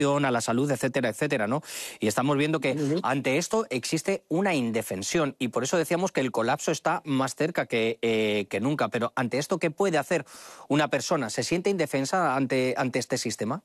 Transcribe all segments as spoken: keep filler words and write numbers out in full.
a la salud, etcétera, etcétera, ¿no? Y estamos viendo que ante esto existe una indefensión y por eso decíamos que el colapso está más cerca que, eh, que nunca. Pero ante esto, ¿qué puede hacer una persona? ¿Se siente indefensa ante, ante este sistema?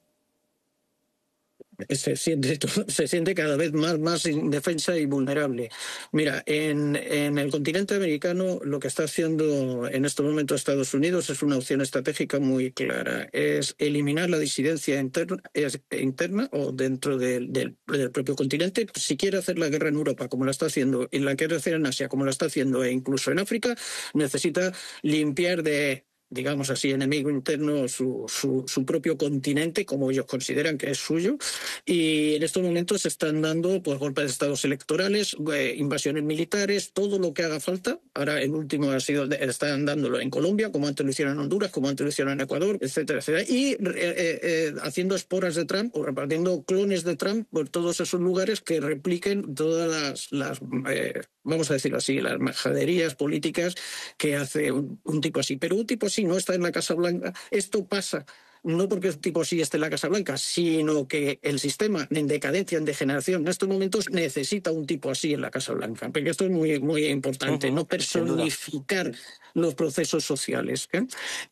Se siente, se siente cada vez más, más indefensa y vulnerable. Mira, en, en el continente americano lo que está haciendo en este momento Estados Unidos es una opción estratégica muy clara. Es eliminar la disidencia interna, es, interna o dentro del, del, del propio continente. Si quiere hacer la guerra en Europa como la está haciendo y la quiere hacer en Asia como la está haciendo e incluso en África, necesita limpiar de, digamos así, enemigo interno su, su, su propio continente, como ellos consideran que es suyo, y en estos momentos se están dando pues, golpes de estados electorales, eh, invasiones militares, todo lo que haga falta. Ahora el último ha sido, están dándolo en Colombia, como antes lo hicieron en Honduras, como antes lo hicieron en Ecuador, etcétera, etcétera, y eh, eh, haciendo esporas de Trump o repartiendo clones de Trump por todos esos lugares que repliquen todas las, las eh, vamos a decirlo así, las majaderías políticas que hace un, un tipo así. Pero un tipo así no está en la Casa Blanca. Esto pasa no porque el tipo sí esté en la Casa Blanca, sino que el sistema en decadencia, en degeneración, en estos momentos necesita un tipo así en la Casa Blanca. Porque esto es muy, muy importante, uh-huh, no personificar los procesos sociales. ¿eh?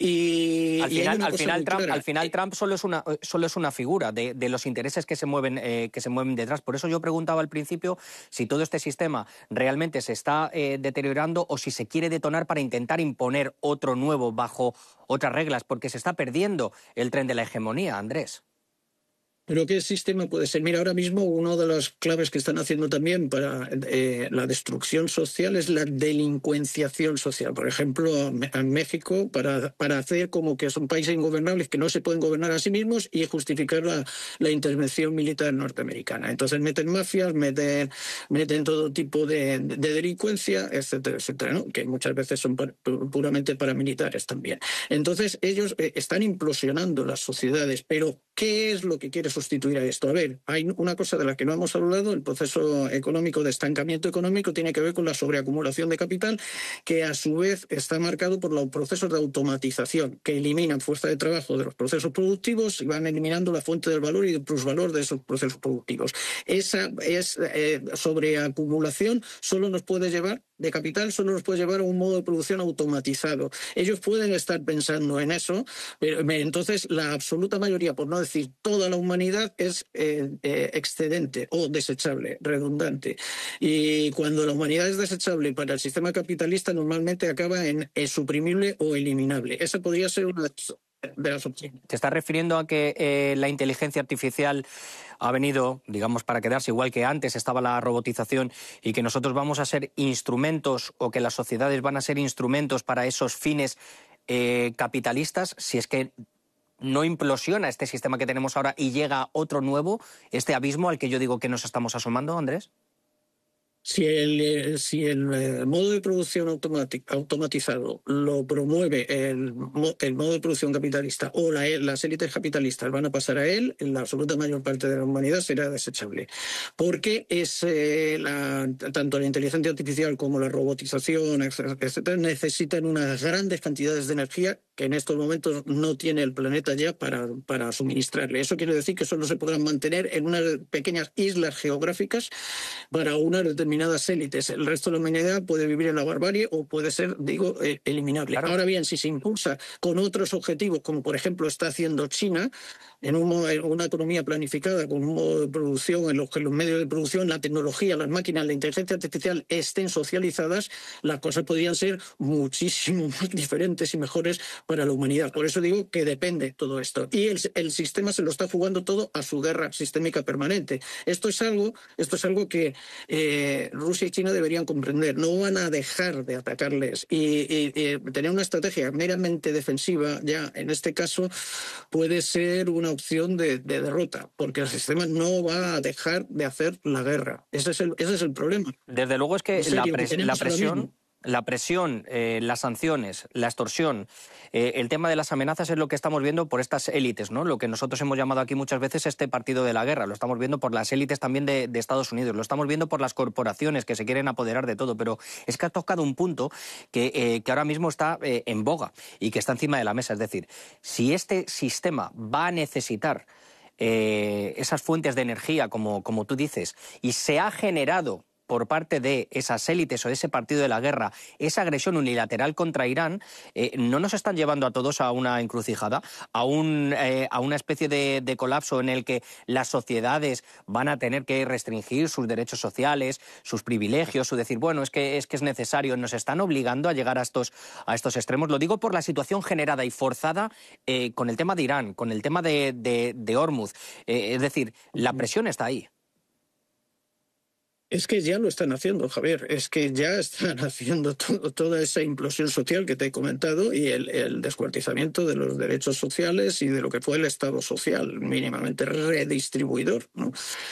Y, al y final, al final, Trump, al final Trump solo es una, solo es una figura de, de los intereses que se mueven, eh, que se mueven detrás. Por eso yo preguntaba al principio si todo este sistema realmente se está eh, deteriorando o si se quiere detonar para intentar imponer otro nuevo bajo otras reglas, porque se está perdiendo el tren de la hegemonía, Andrés. ¿Pero qué sistema puede ser? Mira, ahora mismo una de las claves que están haciendo también para eh, la destrucción social es la delincuenciación social. Por ejemplo, en México, para, para hacer como que son países ingobernables que no se pueden gobernar a sí mismos y justificar la, la intervención militar norteamericana. Entonces meten mafias, meten, meten todo tipo de, de delincuencia, etcétera, etcétera, ¿no? Que muchas veces son puramente paramilitares también. Entonces ellos eh, están implosionando las sociedades, pero ¿qué es lo que quiere sustituir a esto? A ver, hay una cosa de la que no hemos hablado, el proceso económico de estancamiento económico tiene que ver con la sobreacumulación de capital, que a su vez está marcado por los procesos de automatización, que eliminan fuerza de trabajo de los procesos productivos y van eliminando la fuente del valor y del plusvalor de esos procesos productivos. Esa es, eh, sobreacumulación solo nos puede llevar de capital solo nos puede llevar a un modo de producción automatizado. Ellos pueden estar pensando en eso, pero entonces la absoluta mayoría, por no decir toda la humanidad, es eh, eh, excedente o desechable, redundante. Y cuando la humanidad es desechable para el sistema capitalista, normalmente acaba en eh, suprimible o eliminable. Esa podría ser una de las opciones. ¿Te estás refiriendo a que eh, la inteligencia artificial ha venido, digamos, para quedarse, igual que antes estaba la robotización, y que nosotros vamos a ser instrumentos o que las sociedades van a ser instrumentos para esos fines eh, capitalistas, si es que no implosiona este sistema que tenemos ahora y llega otro nuevo, este abismo al que yo digo que nos estamos asomando, Andrés? Si el, si el modo de producción automatizado lo promueve el, el modo de producción capitalista o la, las élites capitalistas van a pasar a él, la absoluta mayor parte de la humanidad será desechable. Porque es, eh, la, tanto la inteligencia artificial como la robotización, etcétera, necesitan unas grandes cantidades de energía que en estos momentos no tiene el planeta ya para, para suministrarle. Eso quiere decir que solo se podrán mantener en unas pequeñas islas geográficas para unas determinadas élites. El resto de la humanidad puede vivir en la barbarie o puede ser, digo, eh, eliminable. Claro. Ahora bien, si se impulsa con otros objetivos, como por ejemplo está haciendo China, en, un, en una economía planificada, con un modo de producción en los que los medios de producción, la tecnología, las máquinas, la inteligencia artificial estén socializadas, las cosas podrían ser muchísimo más diferentes y mejores para la humanidad. Por eso digo que depende todo esto. Y el, el sistema se lo está jugando todo a su guerra sistémica permanente. Esto es algo, esto es algo que eh, Rusia y China deberían comprender. No van a dejar de atacarles. Y, y, y tener una estrategia meramente defensiva, ya en este caso, puede ser una opción de, de derrota, porque el sistema no va a dejar de hacer la guerra. Ese es el, ese es el problema. Desde luego es que serio, la, pres que la presión... La presión, eh, las sanciones, la extorsión, eh, el tema de las amenazas es lo que estamos viendo por estas élites, ¿no? Lo que nosotros hemos llamado aquí muchas veces este partido de la guerra. Lo estamos viendo por las élites también de, de Estados Unidos, lo estamos viendo por las corporaciones que se quieren apoderar de todo, pero es que ha tocado un punto que, eh, que ahora mismo está eh, en boga y que está encima de la mesa. Es decir, si este sistema va a necesitar eh, esas fuentes de energía, como, como tú dices, y se ha generado por parte de esas élites o de ese partido de la guerra, esa agresión unilateral contra Irán, eh, ¿no nos están llevando a todos a una encrucijada, a, un, eh, a una especie de, de colapso en el que las sociedades van a tener que restringir sus derechos sociales, sus privilegios, o decir, bueno, es que es, que es necesario, nos están obligando a llegar a estos, a estos extremos? Lo digo por la situación generada y forzada eh, con el tema de Irán, con el tema de, de, de Hormuz. Eh, es decir, la presión está ahí. Es que ya lo están haciendo, Javier. Es que ya están haciendo todo, toda esa implosión social que te he comentado y el, el descuartizamiento de los derechos sociales y de lo que fue el Estado social, mínimamente redistribuidor, ¿no?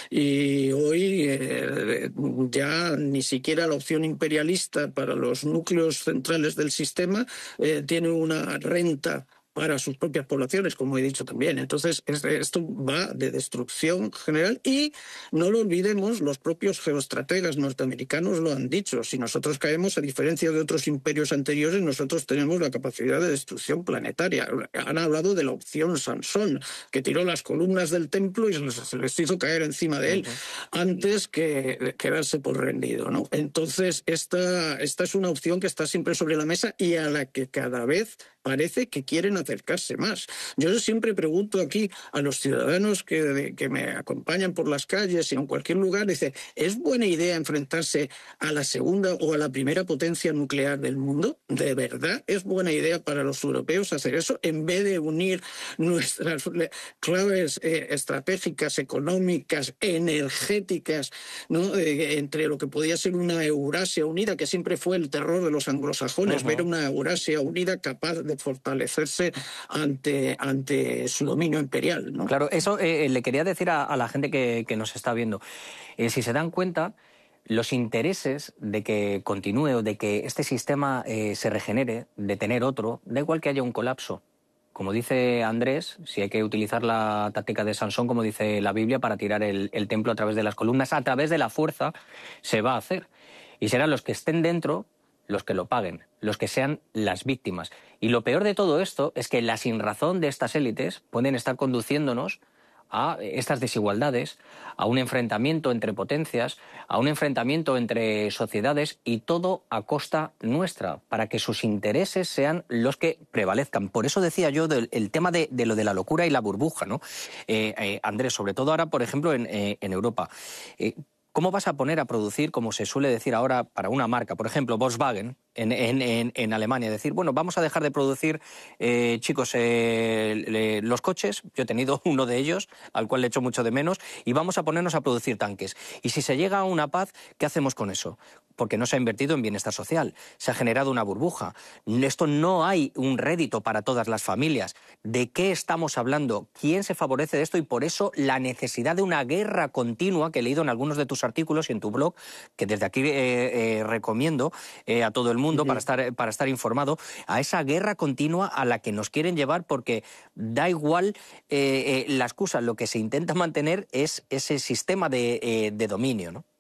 Y hoy eh, ya ni siquiera la opción imperialista para los núcleos centrales del sistema eh, tiene una renta para sus propias poblaciones, como he dicho también. Entonces, esto va de destrucción general y no lo olvidemos, los propios geoestrategas norteamericanos lo han dicho. Si nosotros caemos, a diferencia de otros imperios anteriores, nosotros tenemos la capacidad de destrucción planetaria. Han hablado de la opción Sansón, que tiró las columnas del templo y se les hizo caer encima de él antes que quedarse por rendido, ¿no? Entonces, esta, esta es una opción que está siempre sobre la mesa y a la que cada vez parece que quieren acercarse más. Yo siempre pregunto aquí a los ciudadanos que, que me acompañan por las calles y en cualquier lugar, dice, ¿es buena idea enfrentarse a la segunda o a la primera potencia nuclear del mundo? ¿De verdad es buena idea para los europeos hacer eso en vez de unir nuestras claves eh, estratégicas, económicas, energéticas, ¿no? Eh, entre lo que podía ser una Eurasia unida, que siempre fue el terror de los anglosajones, uh-huh. ver una Eurasia unida capaz de fortalecerse ante, ante su dominio imperial, ¿no? Claro, eso eh, le quería decir a, a la gente que, que nos está viendo. Eh, si se dan cuenta, los intereses de que continúe o de que este sistema eh, se regenere, de tener otro, da igual que haya un colapso. Como dice Andrés, si hay que utilizar la táctica de Sansón, como dice la Biblia, para tirar el, el templo a través de las columnas, a través de la fuerza, se va a hacer. Y serán los que estén dentro los que lo paguen, los que sean las víctimas. Y lo peor de todo esto es que la sinrazón de estas élites pueden estar conduciéndonos a estas desigualdades, a un enfrentamiento entre potencias, a un enfrentamiento entre sociedades, y todo a costa nuestra, para que sus intereses sean los que prevalezcan. Por eso decía yo del el tema de, de lo de la locura y la burbuja, ¿no? Eh, eh, Andrés, sobre todo ahora, por ejemplo, en, eh, en Europa. Eh, ¿Cómo vas a poner a producir, como se suele decir ahora, para una marca, por ejemplo, Volkswagen, en, en, en, en Alemania? Decir, bueno, vamos a dejar de producir, eh, chicos, eh, le, los coches. Yo he tenido uno de ellos, al cual le echo mucho de menos, y vamos a ponernos a producir tanques. Y si se llega a una paz, ¿qué hacemos con eso? Porque no se ha invertido en bienestar social, se ha generado una burbuja. Esto no hay un rédito para todas las familias. ¿De qué estamos hablando? ¿Quién se favorece de esto? Y por eso la necesidad de una guerra continua, que he leído en algunos de tus artículos y en tu blog, que desde aquí eh, eh, recomiendo eh, a todo el mundo, uh-huh. para estar, para estar informado, a esa guerra continua a la que nos quieren llevar, porque da igual eh, eh, la excusa, lo que se intenta mantener es ese sistema de, eh, de dominio, ¿no?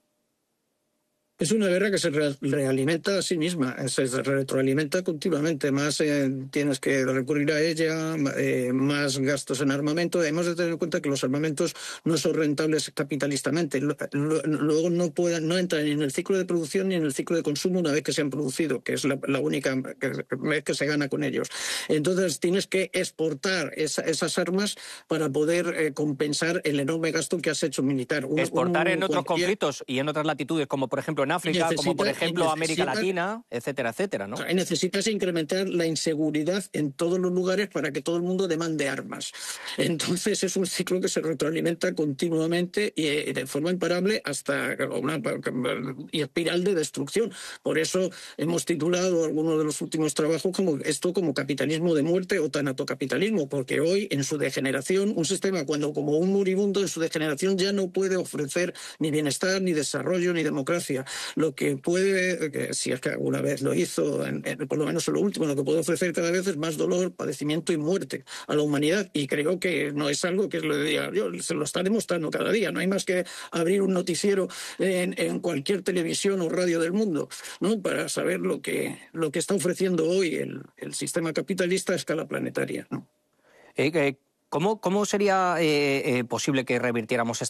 Es una guerra que se re realimenta a sí misma, se retroalimenta continuamente. Más eh, tienes que recurrir a ella, eh, más gastos en armamento. Además de tener en cuenta que los armamentos no son rentables capitalistamente. Luego no, pueden, no entran ni en el ciclo de producción ni en el ciclo de consumo una vez que se han producido, que es la, la única vez que se gana con ellos. Entonces tienes que exportar esa, esas armas para poder eh, compensar el enorme gasto que has hecho militar. Un, exportar un, en otros cualquier... conflictos y en otras latitudes, como por ejemplo en África, necesita, como por ejemplo América Latina, etcétera, etcétera, ¿no? Necesitas incrementar la inseguridad en todos los lugares para que todo el mundo demande armas. Entonces es un ciclo que se retroalimenta continuamente y de forma imparable hasta una y espiral de destrucción. Por eso hemos titulado algunos de los últimos trabajos como esto como capitalismo de muerte o tanatocapitalismo, porque hoy en su degeneración, un sistema cuando como un moribundo en su degeneración ya no puede ofrecer ni bienestar, ni desarrollo, ni democracia. Lo que puede, que si es que alguna vez lo hizo, en, en, por lo menos en lo último, lo que puede ofrecer cada vez es más dolor, padecimiento y muerte a la humanidad. Y creo que no es algo que lo diga yo, se lo está demostrando cada día. No hay más que abrir un noticiero en, en cualquier televisión o radio del mundo, ¿no? Para saber lo que, lo que está ofreciendo hoy el, el sistema capitalista a escala planetaria, ¿no? Eh, eh, ¿Cómo, cómo sería eh, eh, posible que revirtiéramos esta